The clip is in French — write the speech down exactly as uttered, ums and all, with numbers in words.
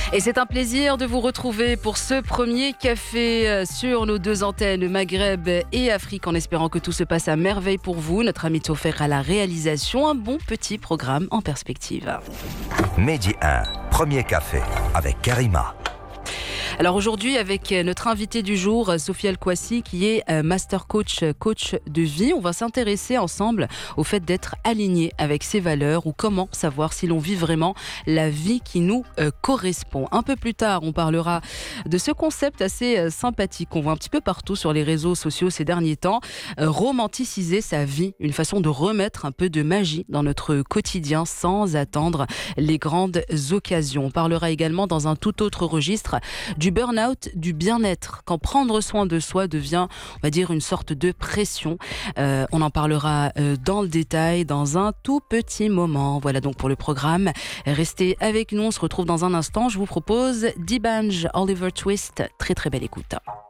Et c'est un plaisir de vous retrouver pour ce premier café sur nos deux antennes Maghreb et Afrique, en espérant que tout se passe à merveille pour vous. Notre ami Toffer à la réalisation, un bon petit programme en perspective. Midi un, premier café avec Karima. Alors aujourd'hui, avec notre invitée du jour, Sophie El-Kouassi, qui est master coach, coach de vie, on va s'intéresser ensemble au fait d'être aligné avec ses valeurs, ou comment savoir si l'on vit vraiment la vie qui nous euh, correspond. Un peu plus tard, on parlera de ce concept assez euh, sympathique qu'on voit un petit peu partout sur les réseaux sociaux ces derniers temps, euh, romanticiser sa vie, une façon de remettre un peu de magie dans notre quotidien sans attendre les grandes occasions. On parlera également dans un tout autre registre du burn-out, du bien-être, quand prendre soin de soi devient, on va dire, une sorte de pression. Euh, on en parlera euh, dans le détail dans un tout petit moment. Voilà donc pour le programme. Restez avec nous, on se retrouve dans un instant. Je vous propose D'banj, Oliver Twist. Très très belle écoute.